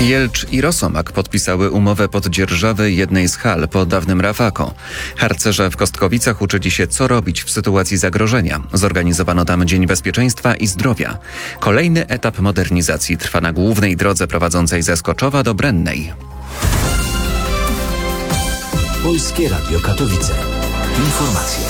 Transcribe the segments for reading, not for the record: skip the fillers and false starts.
Jelcz i Rosomak podpisały umowę poddzierżawy jednej z hal po dawnym Rafako. Harcerze w Kostkowicach uczyli się, co robić w sytuacji zagrożenia. Zorganizowano tam Dzień Bezpieczeństwa i Zdrowia. Kolejny etap modernizacji trwa na głównej drodze prowadzącej ze Skoczowa do Brennej. Polskie Radio Katowice. Informacje.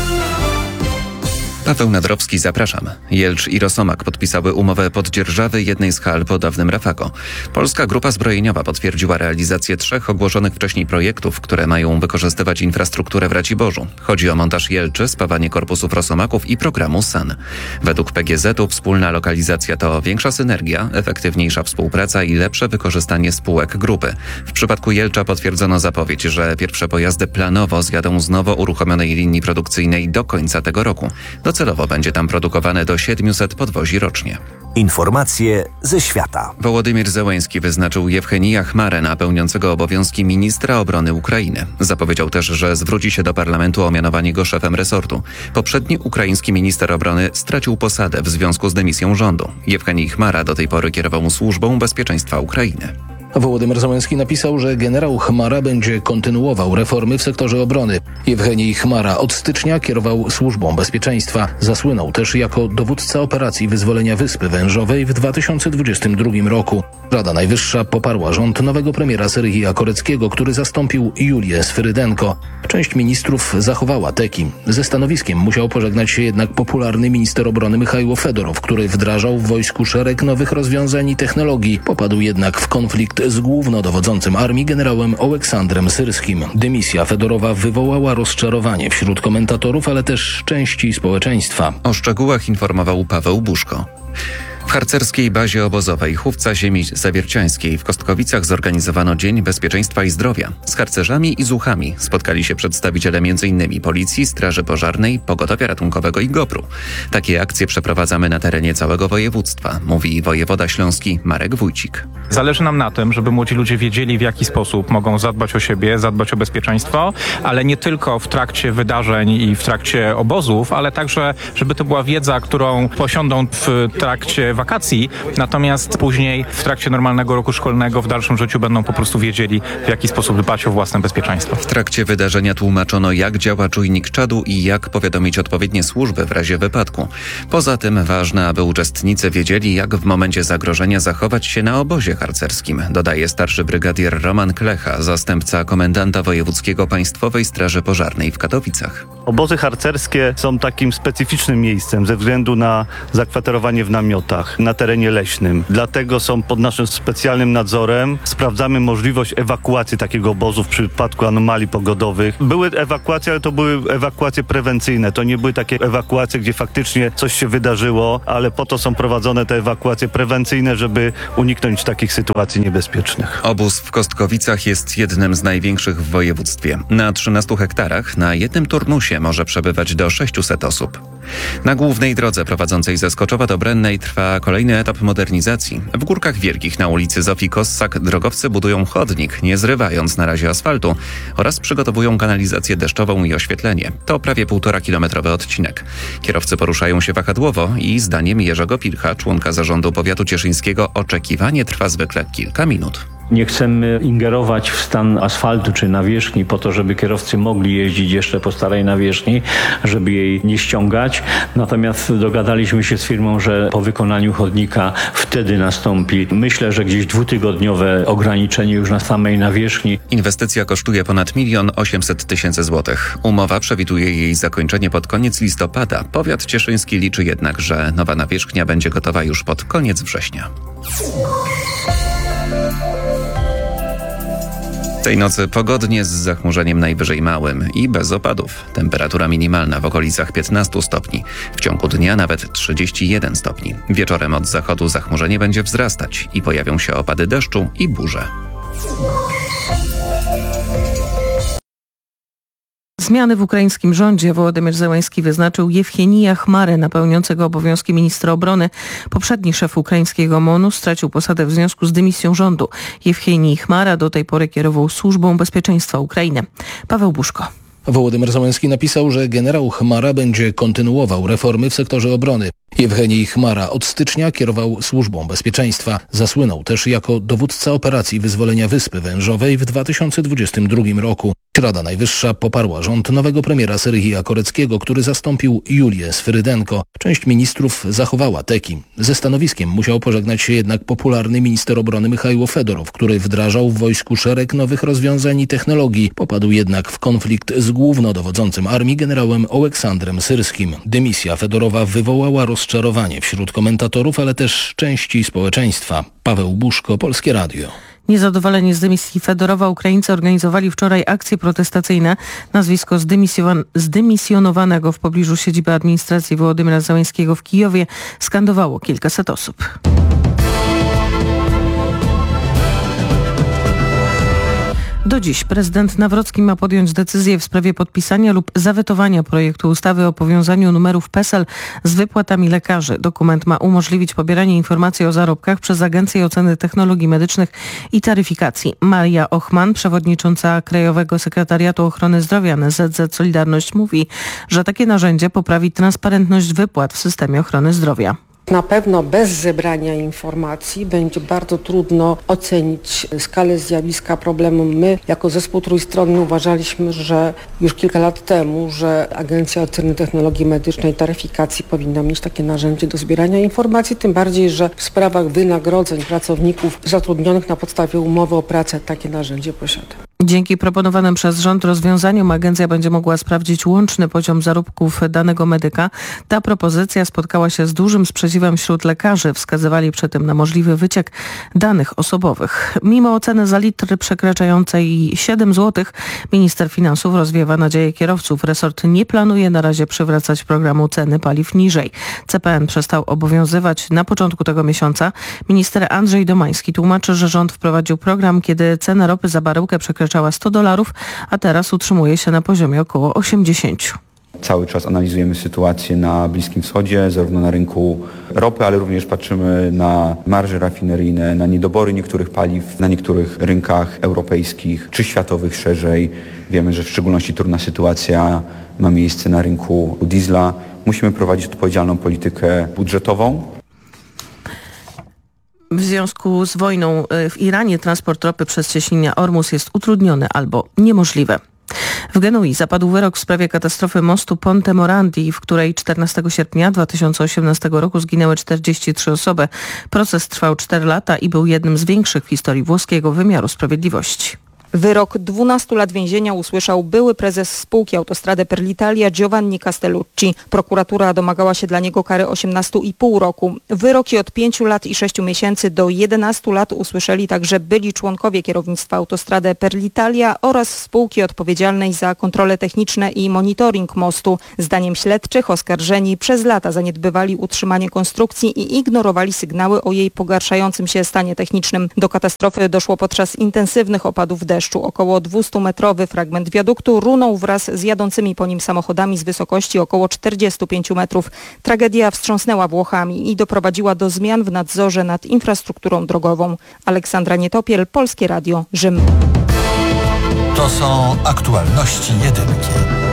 Paweł Nadrowski, zapraszam. Jelcz i Rosomak podpisały umowę poddzierżawy jednej z hal po dawnym Rafako. Polska Grupa Zbrojeniowa potwierdziła realizację 3 ogłoszonych wcześniej projektów, które mają wykorzystywać infrastrukturę w Raciborzu. Chodzi o montaż Jelczy, spawanie korpusów Rosomaków i programu SAN. Według PGZ-u wspólna lokalizacja to większa synergia, efektywniejsza współpraca i lepsze wykorzystanie spółek grupy. W przypadku Jelcza potwierdzono zapowiedź, że pierwsze pojazdy planowo zjadą z nowo uruchomionej linii produkcyjnej do końca tego roku. Docelowo będzie tam produkowane do 700 podwozi rocznie. Informacje ze świata. Wołodymyr Zełenski wyznaczył Jewchenija Chmarę pełniącego obowiązki ministra obrony Ukrainy. Zapowiedział też, że zwróci się do parlamentu o mianowanie go szefem resortu. Poprzedni ukraiński minister obrony stracił posadę w związku z dymisją rządu. Jewchenij Chmara do tej pory kierował służbą bezpieczeństwa Ukrainy. Wołodymyr Zełenski napisał, że generał Chmara będzie kontynuował reformy w sektorze obrony. Jewchenij Chmara od stycznia kierował służbą bezpieczeństwa. Zasłynął też jako dowódca operacji wyzwolenia Wyspy Wężowej w 2022 roku. Rada Najwyższa poparła rząd nowego premiera Serhija Koreckiego, który zastąpił Julię Sfyrydenko. Część ministrów zachowała teki. Ze stanowiskiem musiał pożegnać się jednak popularny minister obrony Michajło Fedorow, który wdrażał w wojsku szereg nowych rozwiązań i technologii. Popadł jednak w konflikt z głównodowodzącym armii generałem Oleksandrem Syrskim. Dymisja Fedorowa wywołała rozczarowanie wśród komentatorów, ale też części społeczeństwa. O szczegółach informował Paweł Buszko. W harcerskiej bazie obozowej Chówca Ziemi Zawierciańskiej w Kostkowicach zorganizowano Dzień Bezpieczeństwa i Zdrowia. Z harcerzami i zuchami spotkali się przedstawiciele m.in. Policji, Straży Pożarnej, Pogotowia Ratunkowego i GOPR-u. Takie akcje przeprowadzamy na terenie całego województwa, mówi wojewoda śląski Marek Wójcik. Zależy nam na tym, żeby młodzi ludzie wiedzieli, w jaki sposób mogą zadbać o siebie, zadbać o bezpieczeństwo, ale nie tylko w trakcie wydarzeń i w trakcie obozów, ale także, żeby to była wiedza, którą posiądą w trakcie wakacji, natomiast później w trakcie normalnego roku szkolnego w dalszym życiu będą po prostu wiedzieli, w jaki sposób dbać o własne bezpieczeństwo. W trakcie wydarzenia tłumaczono, jak działa czujnik czadu i jak powiadomić odpowiednie służby w razie wypadku. Poza tym ważne, aby uczestnicy wiedzieli, jak w momencie zagrożenia zachować się na obozie harcerskim, dodaje starszy brygadier Roman Klecha, zastępca komendanta wojewódzkiego Państwowej Straży Pożarnej w Katowicach. Obozy harcerskie są takim specyficznym miejscem ze względu na zakwaterowanie w namiotach na terenie leśnym. Dlatego są pod naszym specjalnym nadzorem. Sprawdzamy możliwość ewakuacji takiego obozu w przypadku anomalii pogodowych. Były ewakuacje, ale to były ewakuacje prewencyjne. To nie były takie ewakuacje, gdzie faktycznie coś się wydarzyło, ale po to są prowadzone te ewakuacje prewencyjne, żeby uniknąć takich sytuacji niebezpiecznych. Obóz w Kostkowicach jest jednym z największych w województwie. Na 13 hektarach na jednym turnusie może przebywać do 600 osób. Na głównej drodze prowadzącej ze Skoczowa do Brennej trwa kolejny etap modernizacji. W Górkach Wielkich na ulicy Zofii Kossak drogowcy budują chodnik, nie zrywając na razie asfaltu, oraz przygotowują kanalizację deszczową i oświetlenie. To prawie 1,5-kilometrowy odcinek. Kierowcy poruszają się wahadłowo i zdaniem Jerzego Pilcha, członka zarządu powiatu cieszyńskiego, oczekiwanie trwa zwykle kilka minut. Nie chcemy ingerować w stan asfaltu czy nawierzchni po to, żeby kierowcy mogli jeździć jeszcze po starej nawierzchni, żeby jej nie ściągać. Natomiast dogadaliśmy się z firmą, że po wykonaniu chodnika wtedy nastąpi, myślę, że gdzieś 2-tygodniowe ograniczenie już na samej nawierzchni. Inwestycja kosztuje ponad 1 800 000 złotych. Umowa przewiduje jej zakończenie pod koniec listopada. Powiat cieszyński liczy jednak, że nowa nawierzchnia będzie gotowa już pod koniec września. Tej nocy pogodnie z zachmurzeniem najwyżej małym i bez opadów. Temperatura minimalna w okolicach 15 stopni. W ciągu dnia nawet 31 stopni. Wieczorem od zachodu zachmurzenie będzie wzrastać i pojawią się opady deszczu i burze. Zmiany w ukraińskim rządzie Wołodymyr Zełenski wyznaczył Jewchenija Chmarę pełniącego obowiązki ministra obrony. Poprzedni szef ukraińskiego MON-u stracił posadę w związku z dymisją rządu. Jewchenij Chmara do tej pory kierował służbą bezpieczeństwa Ukrainy. Paweł Buszko. Wołodymyr Zełenski napisał, że generał Chmara będzie kontynuował reformy w sektorze obrony. Jewchenij Chmara od stycznia kierował Służbą Bezpieczeństwa. Zasłynął też jako dowódca operacji wyzwolenia Wyspy Wężowej w 2022 roku. Rada Najwyższa poparła rząd nowego premiera Serhija Koreckiego, który zastąpił Julię Sfyrydenko. Część ministrów zachowała teki. Ze stanowiskiem musiał pożegnać się jednak popularny minister obrony Michajło Fedorow, który wdrażał w wojsku szereg nowych rozwiązań i technologii. Popadł jednak w konflikt z głównodowodzącym armii generałem Oleksandrem Syrskim. Dymisja Fedorowa wywołała rozczarowanie wśród komentatorów, ale też części społeczeństwa. Paweł Buszko, Polskie Radio. Niezadowoleni z dymisji Fedorowa Ukraińcy organizowali wczoraj akcje protestacyjne. Nazwisko zdymisjonowanego w pobliżu siedziby administracji Wołodymyra Zełenskiego w Kijowie skandowało kilkaset osób. Do dziś prezydent Nawrocki ma podjąć decyzję w sprawie podpisania lub zawetowania projektu ustawy o powiązaniu numerów PESEL z wypłatami lekarzy. Dokument ma umożliwić pobieranie informacji o zarobkach przez Agencję Oceny Technologii Medycznych i Taryfikacji. Maria Ochman, przewodnicząca Krajowego Sekretariatu Ochrony Zdrowia NSZZ Solidarność, mówi, że takie narzędzie poprawi transparentność wypłat w systemie ochrony zdrowia. Na pewno bez zebrania informacji będzie bardzo trudno ocenić skalę zjawiska problemu. My jako zespół trójstronny uważaliśmy, że już kilka lat temu, że Agencja Oceny Technologii Medycznej i Taryfikacji powinna mieć takie narzędzie do zbierania informacji, tym bardziej, że w sprawach wynagrodzeń pracowników zatrudnionych na podstawie umowy o pracę takie narzędzie posiada. Dzięki proponowanym przez rząd rozwiązaniom agencja będzie mogła sprawdzić łączny poziom zarobków danego medyka. Ta propozycja spotkała się z dużym sprzeciwem wśród lekarzy. Wskazywali przy tym na możliwy wyciek danych osobowych. Mimo oceny za litr przekraczającej 7 zł, minister finansów rozwiewa nadzieję kierowców. Resort nie planuje na razie przywracać programu ceny paliw niżej. CPN przestał obowiązywać na początku tego miesiąca. Minister Andrzej Domański tłumaczy, że rząd wprowadził program, kiedy cena ropy za baryłkę przekraczała $100, a teraz utrzymuje się na poziomie około 80. Cały czas analizujemy sytuację na Bliskim Wschodzie, zarówno na rynku ropy, ale również patrzymy na marże rafineryjne, na niedobory niektórych paliw na niektórych rynkach europejskich czy światowych szerzej. Wiemy, że w szczególności trudna sytuacja ma miejsce na rynku diesla. Musimy prowadzić odpowiedzialną politykę budżetową. W związku z wojną w Iranie transport ropy przez cieśninę Ormus jest utrudniony albo niemożliwy. W Genui zapadł wyrok w sprawie katastrofy mostu Ponte Morandi, w której 14 sierpnia 2018 roku zginęły 43 osoby. Proces trwał 4 lata i był jednym z większych w historii włoskiego wymiaru sprawiedliwości. Wyrok 12 lat więzienia usłyszał były prezes spółki Autostrade per l'Italia Giovanni Castellucci. Prokuratura domagała się dla niego kary 18,5 roku. Wyroki od 5 lat i 6 miesięcy do 11 lat usłyszeli także byli członkowie kierownictwa Autostrade per l'Italia oraz spółki odpowiedzialnej za kontrole techniczne i monitoring mostu. Zdaniem śledczych oskarżeni przez lata zaniedbywali utrzymanie konstrukcji i ignorowali sygnały o jej pogarszającym się stanie technicznym. Do katastrofy doszło podczas intensywnych opadów deszczu. Około 200-metrowy fragment wiaduktu runął wraz z jadącymi po nim samochodami z wysokości około 45 metrów. Tragedia wstrząsnęła Włochami i doprowadziła do zmian w nadzorze nad infrastrukturą drogową. Aleksandra Nietopiel, Polskie Radio, Rzym. To są aktualności jedynki.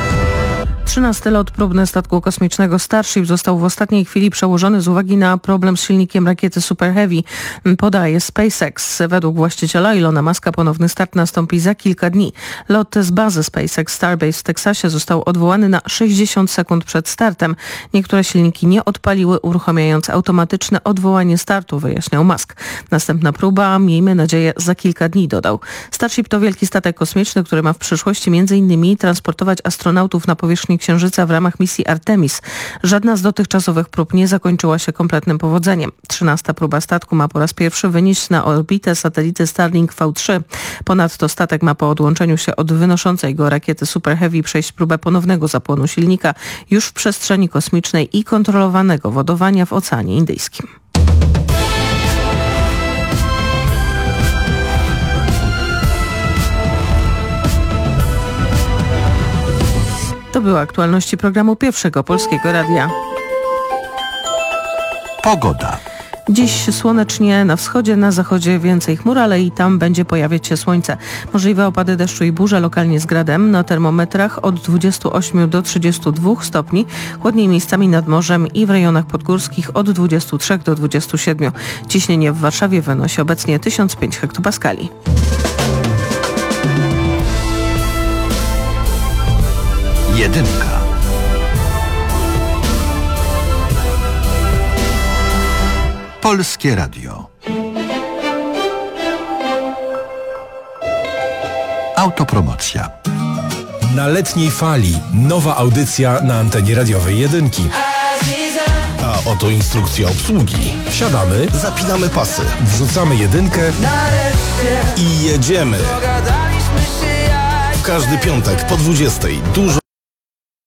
13 lot próbny statku kosmicznego Starship został w ostatniej chwili przełożony z uwagi na problem z silnikiem rakiety Super Heavy, podaje SpaceX. Według właściciela Ilona Muska ponowny start nastąpi za kilka dni. Lot z bazy SpaceX Starbase w Teksasie został odwołany na 60 sekund przed startem. Niektóre silniki nie odpaliły, uruchamiając automatyczne odwołanie startu, wyjaśniał Musk. Następna próba, miejmy nadzieję, za kilka dni, dodał. Starship to wielki statek kosmiczny, który ma w przyszłości m.in. transportować astronautów na powierzchni Księżyca w ramach misji Artemis. Żadna z dotychczasowych prób nie zakończyła się kompletnym powodzeniem. 13. próba statku ma po raz pierwszy wynieść na orbitę satelity Starlink V3. Ponadto statek ma po odłączeniu się od wynoszącej go rakiety Super Heavy przejść próbę ponownego zapłonu silnika już w przestrzeni kosmicznej i kontrolowanego wodowania w Oceanie Indyjskim. To były aktualności programu Pierwszego Polskiego Radia. Pogoda. Dziś słonecznie na wschodzie, na zachodzie więcej chmur, ale i tam będzie pojawiać się słońce. Możliwe opady deszczu i burze lokalnie z gradem. Na termometrach od 28 do 32 stopni. Chłodniej miejscami nad morzem i w rejonach podgórskich od 23 do 27. Ciśnienie w Warszawie wynosi obecnie 1005 hektopaskali. Jedynka. Polskie Radio. Autopromocja. Na letniej fali nowa audycja na antenie radiowej Jedynki. A oto instrukcja obsługi. Wsiadamy, Zapinamy pasy. wrzucamy jedynkę i jedziemy. W każdy piątek po 20:00 dużo